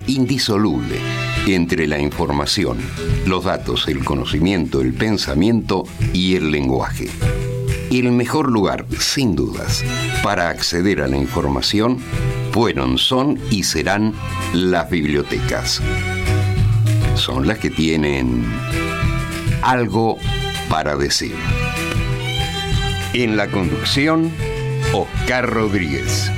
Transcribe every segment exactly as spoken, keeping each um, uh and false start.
indisoluble entre la información, los datos, el conocimiento, el pensamiento y el lenguaje. El mejor lugar, sin dudas, para acceder a la información fueron, son y serán las bibliotecas. Son las que tienen algo para decir. En la conducción, Oscar Rodríguez.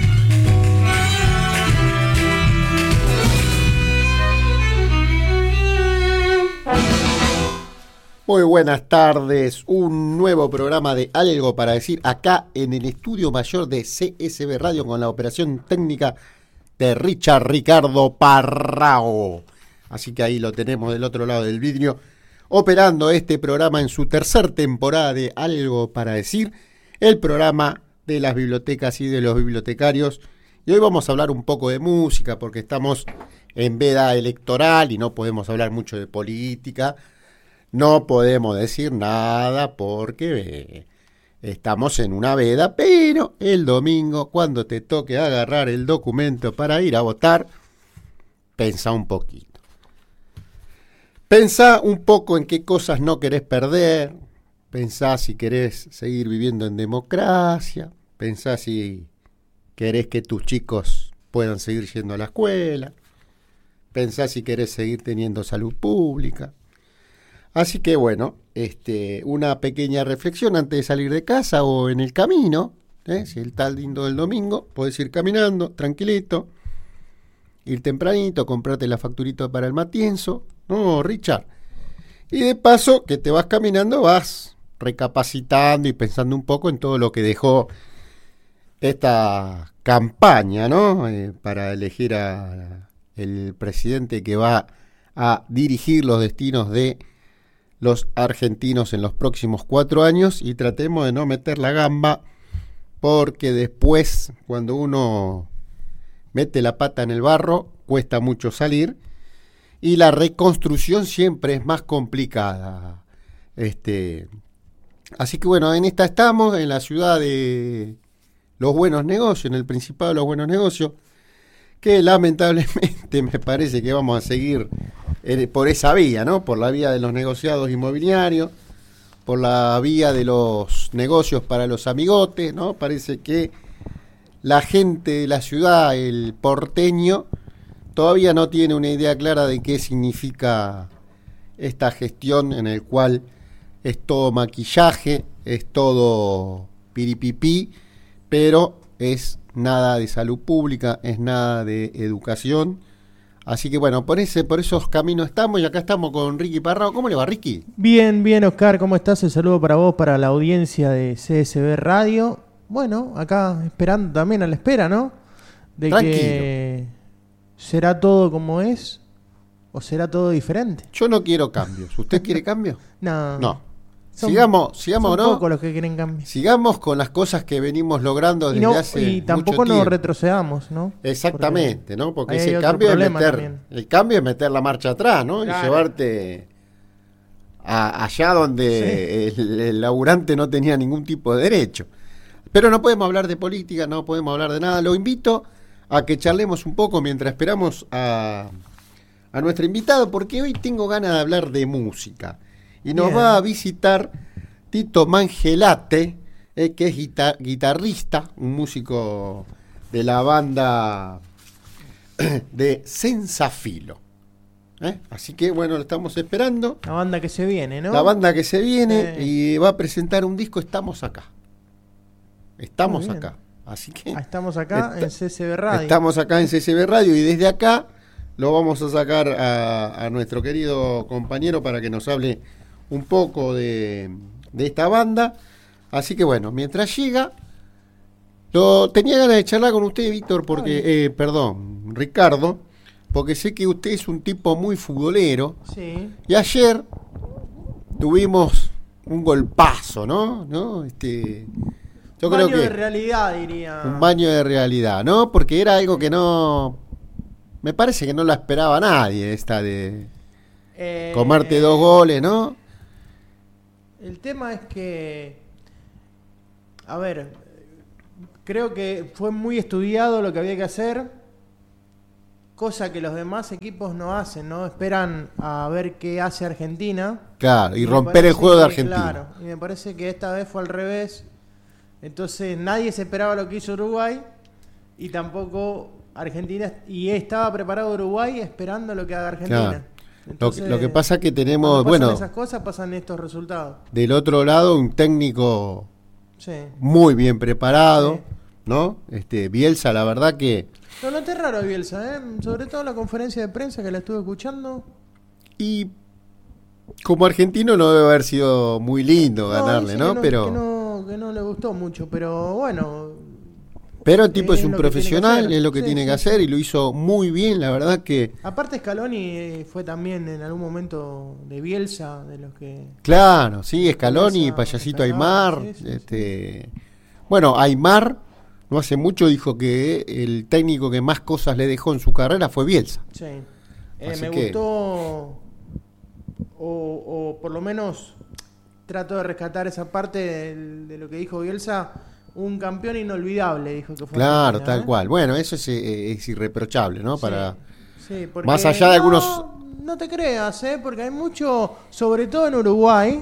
Muy buenas tardes, un nuevo programa de Algo para Decir acá en el estudio mayor de C S B Radio con la operación técnica de Richard Ricardo Parrao. Así que ahí lo tenemos del otro lado del vidrio, operando este programa en su tercer temporada de Algo para Decir, el programa de las bibliotecas y de los bibliotecarios. Y hoy vamos a hablar un poco de música porque estamos en veda electoral y no podemos hablar mucho de política. No podemos decir nada porque eh, estamos en una veda, pero el domingo, cuando te toque agarrar el documento para ir a votar, pensá un poquito. Pensá un poco en qué cosas no querés perder, pensá si querés seguir viviendo en democracia, pensá si querés que tus chicos puedan seguir yendo a la escuela, pensá si querés seguir teniendo salud pública. Así que bueno, este, una pequeña reflexión antes de salir de casa o en el camino, ¿eh? Si está lindo el domingo, podés ir caminando, tranquilito, ir tempranito, comprarte la facturita para el matienzo, ¿no, Richard? Y de paso, que te vas caminando, vas recapacitando y pensando un poco en todo lo que dejó esta campaña, ¿no? Eh, para elegir a el presidente que va a dirigir los destinos de los argentinos en los próximos cuatro años, y tratemos de no meter la gamba, porque después, cuando uno mete la pata en el barro, cuesta mucho salir, y la reconstrucción siempre es más complicada. Este, así que bueno, en esta estamos, en la ciudad de los buenos negocios, en el Principado de los buenos negocios, que lamentablemente me parece que vamos a seguir por esa vía, ¿no? Por la vía de los negociados inmobiliarios, por la vía de los negocios para los amigotes, ¿no? Parece que la gente de la ciudad, el porteño, todavía no tiene una idea clara de qué significa esta gestión en el cual es todo maquillaje, es todo piripipí, pero es nada de salud pública, es nada de educación. Así que bueno, por ese, por esos caminos estamos, y acá estamos con Ricky Parrao. ¿Cómo le va, Ricky? Bien, bien, Oscar, ¿cómo estás? El saludo para vos, para la audiencia de C S B Radio. Bueno, acá esperando también a la espera, ¿no? De Tranquilo. Que será todo como es o será todo diferente. Yo no quiero cambios. ¿Usted quiere cambios? No. No. Son, sigamos, sigamos, son ¿no? pocos los que quieren cambios. Sigamos con las cosas que venimos logrando desde y no, hace y tampoco mucho tiempo. nos retrocedamos, ¿no? Exactamente, Porque ¿no? Porque ese ese cambio es meter, también. el cambio es meter la marcha atrás, ¿no? Claro. Y llevarte a, allá donde sí. el, el laburante no tenía ningún tipo de derecho. Pero no podemos hablar de política, no podemos hablar de nada. Lo invito a que charlemos un poco mientras esperamos a, a nuestro invitado, porque hoy tengo ganas de hablar de música. Y nos Bien. va a visitar Tito Mangelate, eh, que es guitar- guitarrista, un músico de la banda de Sensafilo. ¿Eh? Así que bueno, lo estamos esperando. La banda que se viene, ¿no? La banda que se viene eh. y va a presentar un disco. Estamos acá. Estamos acá. Así que ah, estamos acá está, en C S B Radio. Estamos acá en C S B Radio, y desde acá lo vamos a sacar a, a nuestro querido compañero para que nos hable un poco de, de esta banda. Así que bueno, mientras llega, lo tenía ganas de charlar con usted, Víctor, porque, eh, perdón, Ricardo, porque sé que usted es un tipo muy futbolero. Sí. Y ayer tuvimos un golpazo, ¿no? ¿No? Este, yo un creo baño que de realidad, diría. Un baño de realidad, ¿no? Porque era algo que no... Me parece que no lo esperaba nadie, esta de eh, comerte dos goles, ¿no? El tema es que, a ver, creo que fue muy estudiado lo que había que hacer, cosa que los demás equipos no hacen, ¿no? Esperan a ver qué hace Argentina. Claro, y, y romper el juego que, de Argentina. Claro, y me parece que esta vez fue al revés. Entonces nadie se esperaba lo que hizo Uruguay y tampoco Argentina, y estaba preparado Uruguay esperando lo que haga Argentina. Claro. Entonces, lo, lo que pasa es que tenemos, bueno, bueno, esas cosas pasan estos resultados. Del otro lado un técnico sí. muy bien preparado, sí. ¿no? Este Bielsa, la verdad que lo noté raro a Bielsa, ¿eh? Sobre todo en la conferencia de prensa que la estuve escuchando. Y como argentino no debe haber sido muy lindo no, ganarle, ¿no? Que no, pero que no, que no le gustó mucho, pero bueno. Pero el tipo es, es un lo profesional, es lo que sí, tiene sí, que hacer sí. y lo hizo muy bien, la verdad que... Aparte Scaloni fue también en algún momento de Bielsa, de los que... Claro, sí, Scaloni, Bielsa, Payasito Scaloni, Aymar. sí, sí, este sí. Bueno, Aymar no hace mucho dijo que el técnico que más cosas le dejó en su carrera fue Bielsa. Sí, eh, me que... gustó, o, o por lo menos trato de rescatar esa parte de, de lo que dijo Bielsa. Un campeón inolvidable, dijo que fue. Claro, Argentina, tal ¿eh? cual. Bueno, eso es, es irreprochable, ¿no? Sí, Para sí, porque más allá de no, algunos... No te creas, ¿eh? Porque hay mucho, sobre todo en Uruguay,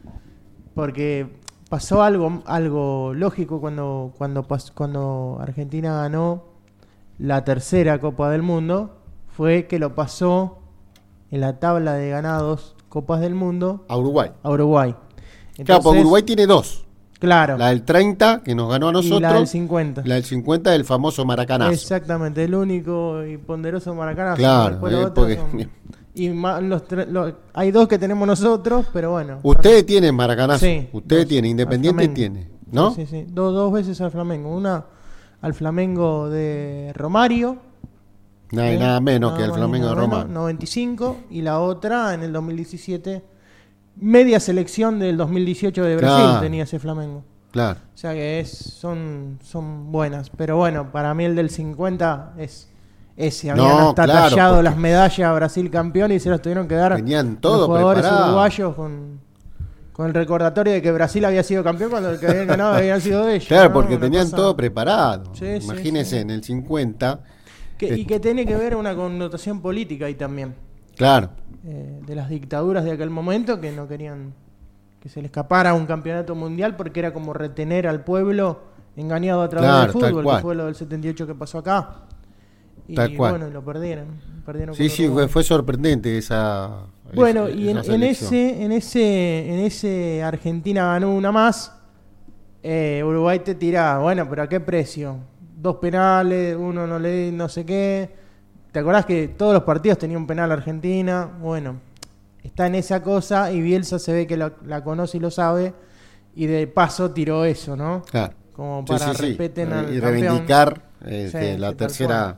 porque pasó algo algo lógico cuando, cuando, cuando Argentina ganó la tercera Copa del Mundo, fue que lo pasó en la tabla de ganados Copas del Mundo a Uruguay. A Uruguay. Entonces, claro, porque Uruguay tiene dos. Claro. La del treinta, que nos ganó a nosotros. Y la del cincuenta. La del cincuenta, el famoso maracanazo. Exactamente, el único y ponderoso maracanazo. Claro, eh, porque... son... y los los... hay dos que tenemos nosotros, pero bueno. Ustedes tienen maracanazo. Sí, Ustedes tienen, Independiente tiene, ¿no? Sí, sí, sí. Dos, dos veces al Flamengo. Una al Flamengo de Romario. No hay ¿eh? nada menos nada que el Flamengo de Romario. noventa y cinco. Y la otra en el dos mil diecisiete. Media selección del dos mil dieciocho de Brasil claro. tenía ese Flamengo. Claro. O sea que es, son, son buenas. Pero bueno, para mí el del cincuenta es ese. Habían no, hasta claro, tallado las medallas a Brasil campeón y se las tuvieron que dar tenían todo los jugadores preparado. uruguayos con, con el recordatorio de que Brasil había sido campeón cuando el que habían ganado había sido de ellos. Claro, ¿no? porque Una tenían cosa... todo preparado. Sí, Imagínense sí, sí. en el cincuenta. Que, y que tiene que ver una connotación política ahí también. Claro. Eh, de las dictaduras de aquel momento que no querían que se le escapara un campeonato mundial porque era como retener al pueblo engañado a través claro, del fútbol, que fue lo del setenta y ocho que pasó acá. Y tal cual. bueno, lo perdieron. perdieron sí, sí, fue, fue sorprendente esa. Bueno, esa, y en, en ese, en ese, en ese Argentina ganó una más. Eh, Uruguay te tira, bueno, pero ¿a qué precio? Dos penales, uno no le no sé qué. ¿Te acordás que todos los partidos tenían un penal Argentina? Bueno, está en esa cosa y Bielsa se ve que lo, la conoce y lo sabe y de paso tiró eso, ¿no? Claro. Como para sí, sí, respeten sí. al y campeón. reivindicar este, sí, la sí, tercera.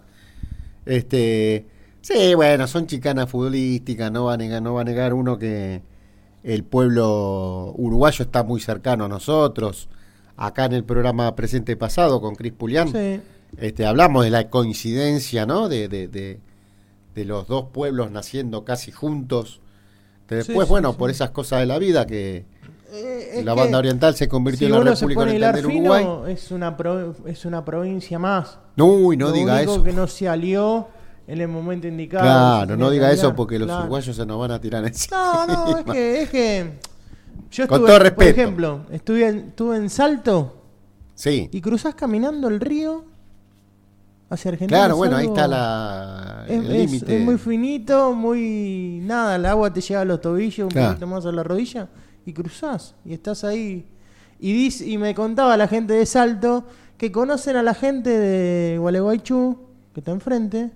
Este, sí, bueno, son chicanas futbolísticas, no va a negar, no va a negar uno que el pueblo uruguayo está muy cercano a nosotros. Acá en el programa presente pasado con Cris Pulián. Sí. Este, hablamos de la coincidencia, ¿no? De, de, de, de los dos pueblos naciendo casi juntos. Después, sí, bueno, sí, por sí. esas cosas de la vida que eh, la banda oriental se convirtió si en la República Oriental del Uruguay. Fino, es una pro, es una provincia más. Uy, no Lo diga único eso. que no se alió en el momento indicado. Claro, no diga aliar, eso porque los claro. uruguayos se nos van a tirar encima. No, no, es que, es que yo Con estuve, todo respeto. por ejemplo, estuve, estuve en Salto. Sí. Y cruzás caminando el río hacia Argentina. Claro, bueno, algo, ahí está la, es, el límite. Es, es muy finito, muy... Nada, el agua te llega a los tobillos, un claro. poquito más a la rodilla, y cruzás, y estás ahí. Y, dice, y me contaba la gente de Salto que conocen a la gente de Gualeguaychú, que está enfrente,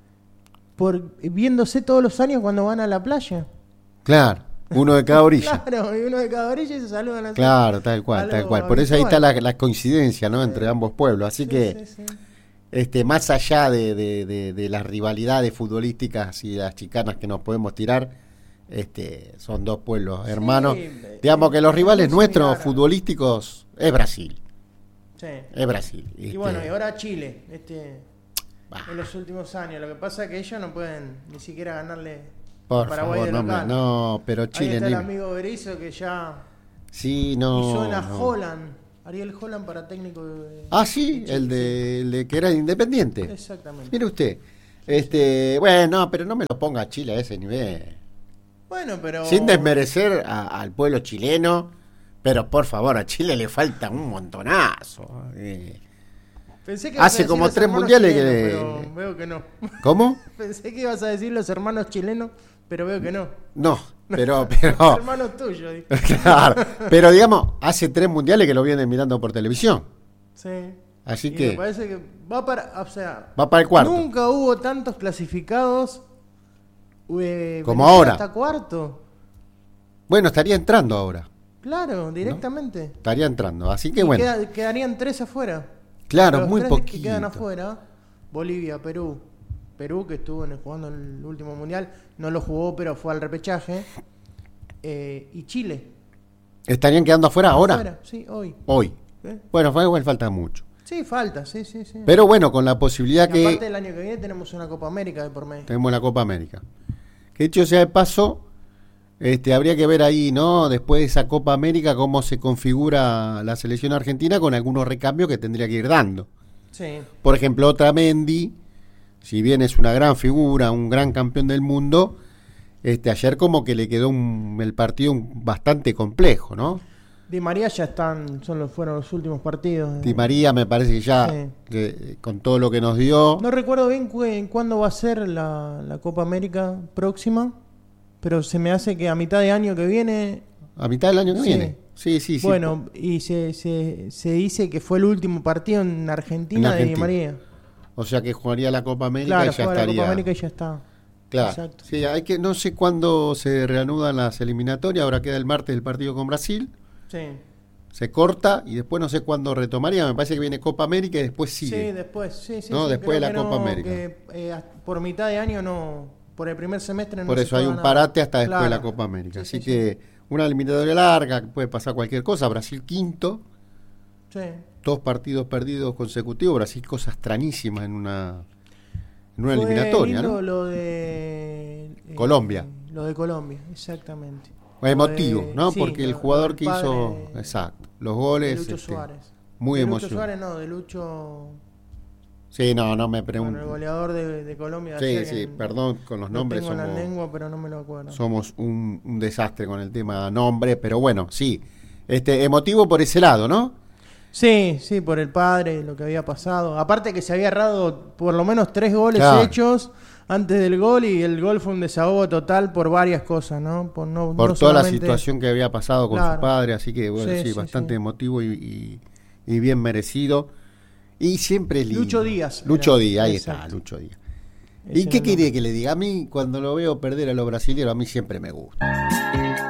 por viéndose todos los años cuando van a la playa. Claro. Uno de cada orilla. Claro, y uno de cada orilla y se saludan así. Claro, tal cual, tal cual. Por eso ahí está la, la coincidencia, ¿no? Entre ambos pueblos. Así sí, que, sí, sí. este, más allá de, de, de, de las rivalidades futbolísticas y las chicanas que nos podemos tirar, este, son dos pueblos hermanos. Sí, digamos que los rivales nuestros similar. futbolísticos es Brasil. Sí. Es Brasil. Y este, bueno, y ahora Chile, este, bah. en los últimos años. Lo que pasa es que ellos no pueden ni siquiera ganarle. Por Paraguay favor, no, me, no, pero Chile... Ahí está ni... el amigo Berizzo que ya... Sí, no... Y suena no. Holland, Ariel Holland para técnico de... Ah, sí, de el, de, el de que era Independiente. Exactamente. Mire usted, Este, bueno, pero no me lo ponga a Chile a ese nivel. Bueno, pero... Sin desmerecer a- al pueblo chileno, pero por favor, a Chile le falta un montonazo. Eh, Pensé que hace ibas a decir como los tres hermanos mundiales chilenos, que- pero veo que no. ¿Cómo? Pensé que ibas a decir los hermanos chilenos, pero veo que no. No, pero, Los pero, hermanos tuyos. dije. claro, pero digamos, hace tres mundiales que lo vienen mirando por televisión. Sí. Así Y que me parece que va para, o sea, va para el cuarto. nunca hubo tantos clasificados eh, Como Venezuela ahora. hasta cuarto. Bueno, estaría entrando ahora. Claro, directamente. Estaría entrando. Así que Y bueno, queda- quedarían tres afuera. claro, Los muy tres poquito. que quedan afuera, Bolivia, Perú. Perú, que estuvo en el- jugando el último mundial, no lo jugó, pero fue al repechaje. Eh, y Chile. ¿Estarían quedando afuera ahora? Afuera, sí, hoy. Hoy. ¿Eh? Bueno, fue igual falta mucho. Sí, falta, sí, sí, sí. Pero bueno, con la posibilidad Y aparte que el año que viene tenemos una Copa América de por medio. tenemos la Copa América. Que dicho sea de paso, este, habría que ver ahí, ¿no? Después de esa Copa América, cómo se configura la selección argentina con algunos recambios que tendría que ir dando. Sí. Por ejemplo, Otamendi, si bien es una gran figura, un gran campeón del mundo, este, ayer como que le quedó un- el partido un- bastante complejo, ¿no? Di María ya están, son los, fueron los últimos partidos. Di María me parece que ya, Sí. que, con todo lo que nos dio, No recuerdo bien cu- cuándo va a ser la, la Copa América próxima, pero se me hace que a mitad de año que viene. a mitad del año que Sí. viene. Sí, sí, sí. Bueno, y se, se, se dice que fue el último partido en Argentina, En de Di Argentina. María. O sea que jugaría la Copa América Claro, y ya juega la estaría. Copa América y ya está. Claro. Exacto. Sí, hay que, no sé cuándo se reanudan las eliminatorias, ahora queda el martes el partido con Brasil, Sí. se corta y después no sé cuándo retomaría, me parece que viene Copa América y después sigue. Sí, después, sí, sí. No, sí, después creo de la que Copa no, América. que, eh, hasta- por mitad de año no, por el primer semestre no Por se eso hay juega un nada. parate hasta después de la Claro. Copa América. Sí, Así sí, que una eliminatoria larga, que puede pasar cualquier cosa. Brasil quinto, Sí. dos partidos perdidos consecutivos. Brasil cosas extrañísimas en una, en una Fue eliminatoria, lindo ¿no? lo de eh, Colombia. Lo de Colombia, exactamente. Emotivo, Lo de- ¿no? sí, Porque el lo- jugador lo que del hizo, padre exacto, los de goles, Lucho este, Suárez. muy de Lucho emocionante. Suárez, no, de Lucho. Sí, no, no me Bueno, pregunto. el goleador de, de Colombia. Sí, ayer, sí, que perdón con los lo nombres, tengo en la somos, lengua, pero no me lo acuerdo. somos un, un desastre con el tema nombre, pero bueno, sí, este emotivo por ese lado, ¿no? Sí, sí, por el padre, lo que había pasado. Aparte que se había errado por lo menos tres goles Claro. hechos antes del gol y el gol fue un desahogo total por varias cosas, ¿no? Por, no, Por no toda la solamente- situación que había pasado con Claro. su padre, así que bueno, Sí, sí, sí, bastante sí. emotivo y, y- y bien merecido. Y siempre lindo. Lucho Díaz Lucho era. Díaz, ahí Exacto. está, Lucho Díaz. Ese ¿Y qué era el quiere que le diga? A mí, cuando lo veo perder a los brasileños, a mí siempre me gusta.